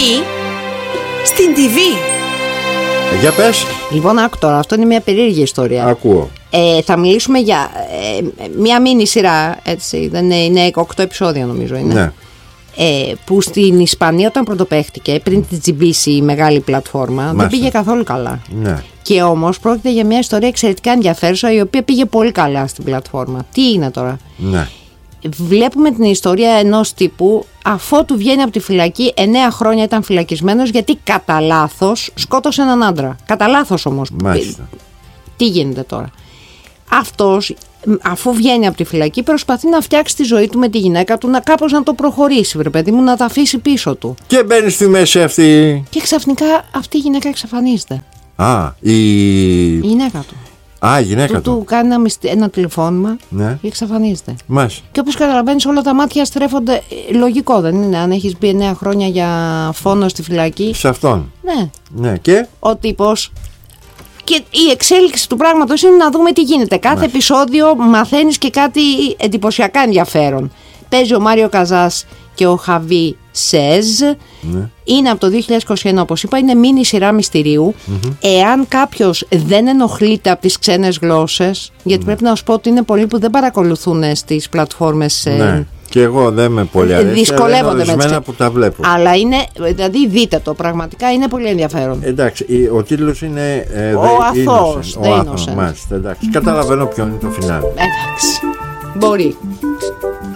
Ή στην TV. Για πες. Λοιπόν, άκου τώρα, αυτό είναι μια περίεργη ιστορία. Ακούω. Θα μιλήσουμε για μια μίνι σειρά, έτσι, δεν είναι 8 επεισόδια νομίζω είναι. Ναι. Που στην Ισπανία όταν πρωτοπαίχτηκε, πριν τη GBC, η μεγάλη πλατφόρμα, δεν πήγε καθόλου καλά. Ναι. Και όμως πρόκειται για μια ιστορία εξαιρετικά ενδιαφέρουσα, η οποία πήγε πολύ καλά στην πλατφόρμα. Τι είναι τώρα? Ναι. Βλέπουμε την ιστορία ενός τύπου, αφότου βγαίνει από τη φυλακή, 9 χρόνια ήταν φυλακισμένος γιατί κατά λάθος σκότωσε έναν άντρα. Κατά λάθος όμως. Μάλιστα. Τι γίνεται τώρα? Αυτός, αφού βγαίνει από τη φυλακή, προσπαθεί να φτιάξει τη ζωή του με τη γυναίκα του, κάπως να το προχωρήσει, βρε παιδί μου, να τα αφήσει πίσω του. Και μπαίνει στη μέση αυτή. Και ξαφνικά αυτή η γυναίκα εξαφανίζεται. Η γυναίκα του. Η γυναίκα του. Του κάνει ένα τηλεφώνημα, ναι. Και εξαφανίζεται. Μάλιστα. Και όπως καταλαβαίνεις, όλα τα μάτια στρέφονται. Λογικό δεν είναι? Αν έχεις μπει 9 χρόνια για φόνο στη φυλακή. Σε αυτόν. Ναι. Ναι. Και Ο τύπος. Και η εξέλιξη του πράγματος είναι να δούμε τι γίνεται. Κάθε επεισόδιο μαθαίνεις και κάτι εντυπωσιακά ενδιαφέρον. Παίζει ο Μάριο Καζάς και ο Χαβί Σεζ. Ναι. Είναι από το 2021, όπως είπα. Είναι μίνι σειρά μυστηρίου. Εάν κάποιος δεν ενοχλείται από τις ξένες γλώσσες, γιατί πρέπει να σου πω ότι είναι πολλοί που δεν παρακολουθούν στις πλατφόρμες. Ναι. Και εγώ δεν με πολύ αρέσει. Δυσκολεύονται με τις που τα βλέπω. Αλλά είναι, δηλαδή δείτε το, πραγματικά είναι πολύ ενδιαφέρον. Εντάξει, ο τίτλος είναι Ο Αθώος. Μάλιστα, εντάξει. Καταλαβαίνω ποιο είναι το φινάλι. Εντάξει, μπορεί.